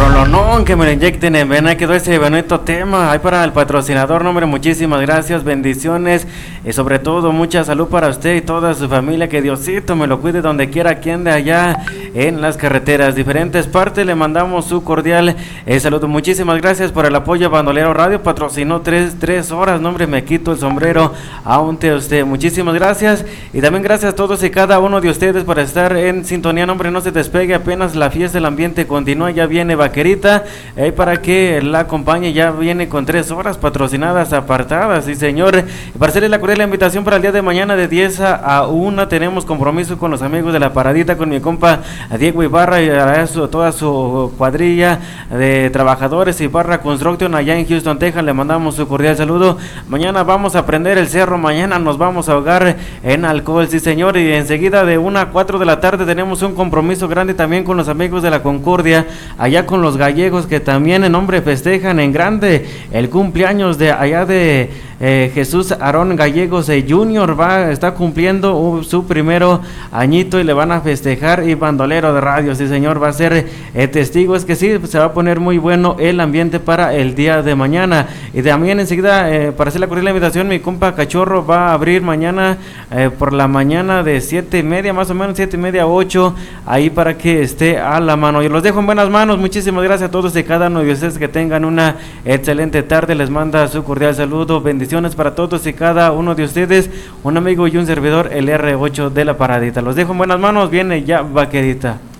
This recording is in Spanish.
Rolonón, que me lo inyecten en vena, quedó ese bonito tema. Ahí para el patrocinador, nombre, muchísimas gracias, bendiciones y sobre todo mucha salud para usted y toda su familia. Que Diosito me lo cuide donde quiera que ande allá en las carreteras, diferentes partes. Le mandamos su cordial saludo. Muchísimas gracias por el apoyo a Bandolero Radio. Patrocinó tres horas, nombre, me quito el sombrero ante usted. Muchísimas gracias y también gracias a todos y cada uno de ustedes por estar en sintonía. Nombre, no se despegue, apenas la fiesta del ambiente continúa. Ya viene Vaquerita para que la acompañe, ya viene con 3 horas patrocinadas apartadas, sí señor. Y para hacerle la cordial invitación para el día de mañana de 10 a 1 tenemos compromiso con los amigos de la paradita, con mi compa Diego Ibarra y a toda su cuadrilla de trabajadores Ibarra Construction allá en Houston, Texas. Le mandamos su cordial saludo. Mañana vamos a prender el cerro, mañana nos vamos a ahogar en alcohol, sí señor. Y enseguida de 1 a 4 de la tarde tenemos un compromiso grande también con los amigos de la Concordia, allá con los gallegos, que también en nombre festejan en grande el cumpleaños de allá de Jesús Aarón Gallegos Junior. Está cumpliendo su primero añito y le van a festejar. Y Bandolero de Radio, sí señor, va a ser testigo. Es que sí, se va a poner muy bueno el ambiente para el día de mañana. Y también enseguida, para hacer la cordial invitación, mi compa Cachorro va a abrir mañana por la mañana de 7:30, más o menos 7:30 a 8, ahí para que esté a la mano. Y los dejo en buenas manos. Muchísimas gracias a todos y cada uno de ustedes, que tengan una excelente tarde. Les manda su cordial saludo, bendiciones para todos y cada uno de ustedes, un amigo y un servidor, el R8 de la Paradita. Los dejo en buenas manos, viene ya Vaquerita.